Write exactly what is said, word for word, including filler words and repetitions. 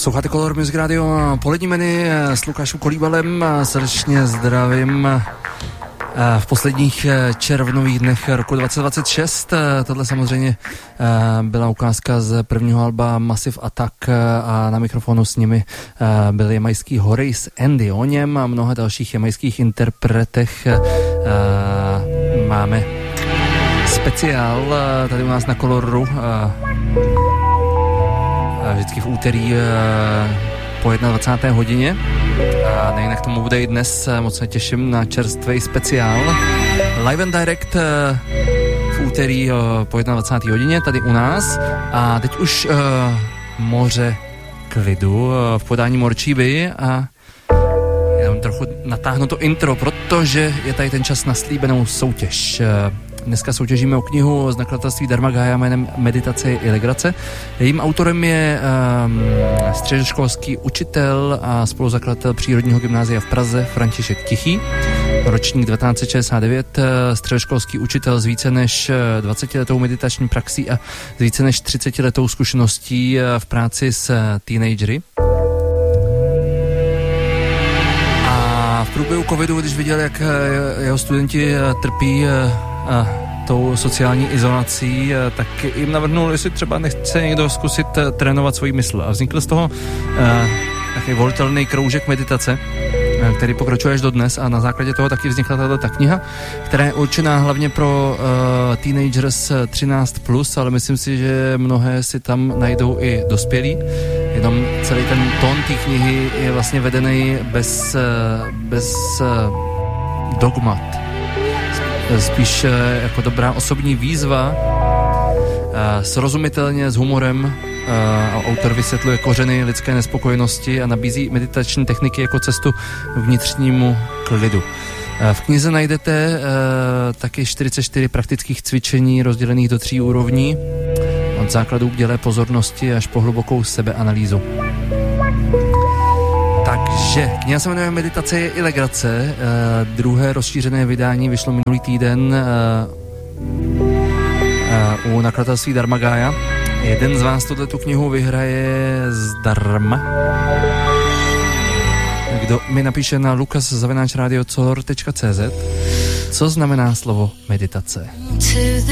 Posloucháte Color Music Radio Polední menu s Lukášem Kolíbalem. Srdečně zdravím v posledních červnových dnech roku dvacet dvacet šest. Tohle samozřejmě byla ukázka z prvního alba Massive Attack a na mikrofonu s nimi byl jamajský Horace Andy. O něm a mnoha dalších jamajských interpretech máme speciál tady u nás na Coloru vždycky v úterý po dvacáté jedné hodině. A nejinak tomu bude i dnes, moc se těším na čerstvý speciál. Live and Direct v úterý po dvacáté jedné hodině tady u nás. A teď už uh, moře klidu v podání Morčíby a jenom trochu natáhnu to intro, protože je tady ten čas na slíbenou soutěž. Dneska soutěžíme o knihu z nakladatelství Dharmagaya jménem Meditace i legrace. Jejím autorem je um, středoškolský učitel a spoluzakladatel Přírodního gymnázia v Praze František Tichý. Ročník devatenáct set šedesát devět, středoškolský učitel s více než dvacetiletou meditační praxí a s více než třicetiletou zkušeností v práci s teenagery. A v průběhu covidu, když viděl, jak jeho studenti trpí a tou sociální izolací, tak jim navrhnul, jestli třeba nechce někdo zkusit trénovat svůj mysl. A vznikl z toho uh, takový volitelný kroužek meditace, uh, který pokračuje až do dnes a na základě toho taky vznikla tato kniha, která je určená hlavně pro uh, teenagers třináct plus, ale myslím si, že mnohé si tam najdou i dospělí. Jenom celý ten tón té knihy je vlastně vedený bez, uh, bez uh, dogmat. Spíš jako dobrá osobní výzva, srozumitelně s humorem. Autor vysvětluje kořeny lidské nespokojenosti a nabízí meditační techniky jako cestu k vnitřnímu klidu. V knize najdete taky čtyřicet čtyři praktických cvičení rozdělených do tří úrovní, od základů k dělé pozornosti až po hlubokou sebeanalýzu. Takže kniha se jmenuje Meditace i legrace. Uh, druhé rozšířené vydání vyšlo minulý týden uh, uh, u nakladatelství Dharmagaya. Jeden z vás tuto knihu vyhraje zdarma. Kdo mi napíše na lukas zavináč radio color tečka cé zet, co znamená slovo meditace.